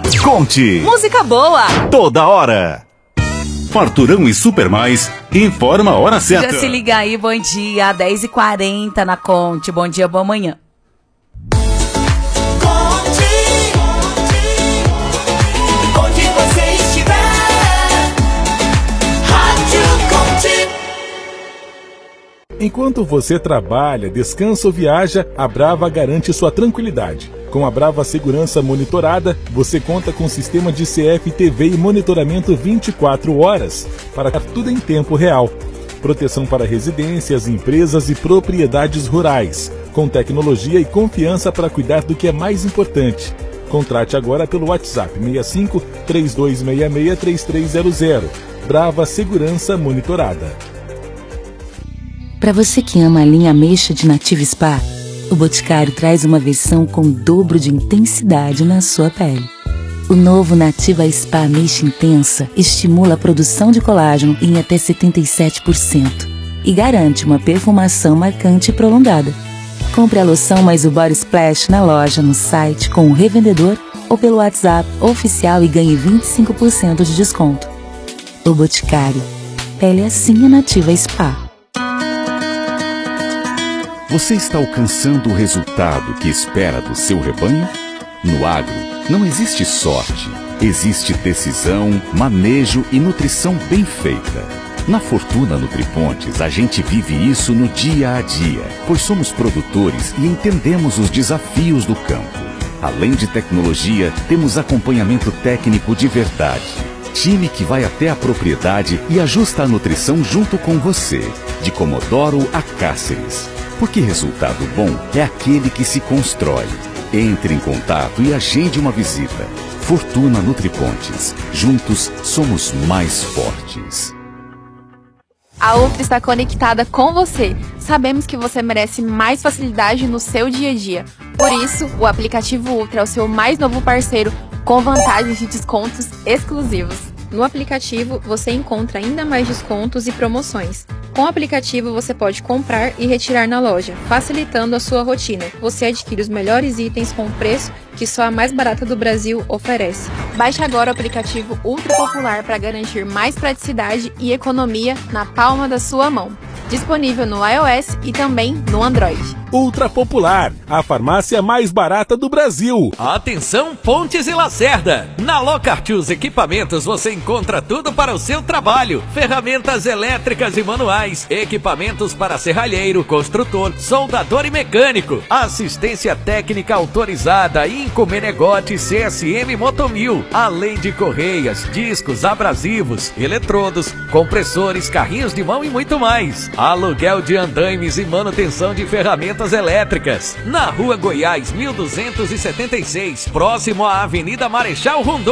Conte. Música boa. Toda hora. Farturão e Super Mais informa a hora certa. Já se liga aí, bom dia, 10h40 na Conte. Bom dia, boa manhã. Onde você estiver, Rádio Conte. Enquanto você trabalha, descansa ou viaja, a Brava garante sua tranquilidade. Com a Brava Segurança Monitorada, você conta com sistema de CFTV e monitoramento 24 horas para dar tudo em tempo real. Proteção para residências, empresas e propriedades rurais, com tecnologia e confiança para cuidar do que é mais importante. Contrate agora pelo WhatsApp 65 3266 3300. Brava Segurança Monitorada. Para você que ama a linha Ameixa de Nativa Spa, o Boticário traz uma versão com dobro de intensidade na sua pele. O novo Nativa Spa Ameixa Intensa estimula a produção de colágeno em até 77% e garante uma perfumação marcante e prolongada. Compre a loção mais o Body Splash na loja, no site, com o revendedor ou pelo WhatsApp oficial e ganhe 25% de desconto. O Boticário. Pele assim é Nativa Spa. Você está alcançando o resultado que espera do seu rebanho? No agro, não existe sorte. Existe decisão, manejo e nutrição bem feita. Na Fortuna Nutripontes, a gente vive isso no dia a dia, pois somos produtores e entendemos os desafios do campo. Além de tecnologia, temos acompanhamento técnico de verdade. Time que vai até a propriedade e ajusta a nutrição junto com você, de Comodoro a Cáceres. Porque resultado bom é aquele que se constrói. Entre em contato e agende uma visita. Fortuna Nutripontes. Juntos somos mais fortes. A Ultra está conectada com você. Sabemos que você merece mais facilidade no seu dia a dia. Por isso, o aplicativo Ultra é o seu mais novo parceiro, com vantagens de descontos exclusivos. No aplicativo, você encontra ainda mais descontos e promoções. Com o aplicativo, você pode comprar e retirar na loja, facilitando a sua rotina. Você adquire os melhores itens com preço que só a mais barata do Brasil oferece. Baixe agora o aplicativo Ultra Popular para garantir mais praticidade e economia na palma da sua mão. Disponível no iOS e também no Android. Ultra Popular, a farmácia mais barata do Brasil. Atenção, Pontes e Lacerda! Na Locartus Equipamentos você encontra tudo para o seu trabalho. Ferramentas elétricas e manuais, equipamentos para serralheiro, construtor, soldador e mecânico, assistência técnica autorizada, Incomenegote CSM Motomil, além de correias, discos, abrasivos, eletrodos, compressores, carrinhos de mão e muito mais. Aluguel de andaimes e manutenção de ferramentas elétricas. Na Rua Goiás, 1276, próximo à Avenida Marechal Rondon.